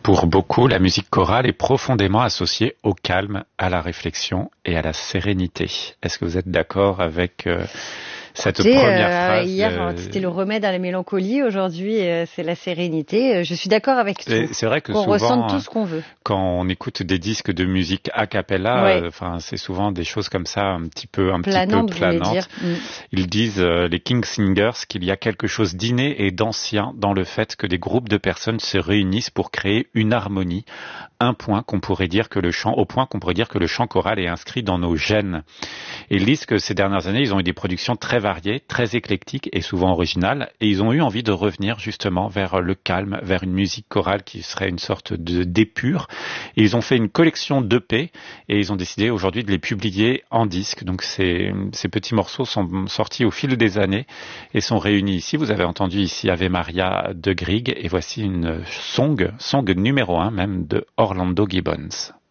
Pour beaucoup, la musique chorale est profondément associée au calme, à la réflexion et à la sérénité. Est-ce que vous êtes d'accord avec cette première phrase Hier, c'était le remède à la mélancolie. Aujourd'hui, c'est la sérénité. Je suis d'accord avec tout. C'est vrai que qu'on souvent, ressente tout ce qu'on veut. quand on écoute des disques de musique a cappella, c'est souvent des choses comme ça, un petit peu planantes. Dire. Ils disent, les King Singers, qu'il y a quelque chose d'inné et d'ancien dans le fait que des groupes de personnes se réunissent pour créer une harmonie, au point qu'on pourrait dire que le chant choral est inscrit dans nos gènes. Et ils disent que ces dernières années, ils ont eu des productions très variées, très éclectiques et souvent originales, et ils ont eu envie de revenir justement vers le calme, vers une musique chorale qui serait une sorte d'épure. Et ils ont fait une collection d'EP et ils ont décidé aujourd'hui de les publier en disque. Donc ces petits morceaux sont sortis au fil des années et sont réunis ici. Vous avez entendu ici Ave Maria de Grieg et voici une song numéro 1 même de Orlando Gibbons.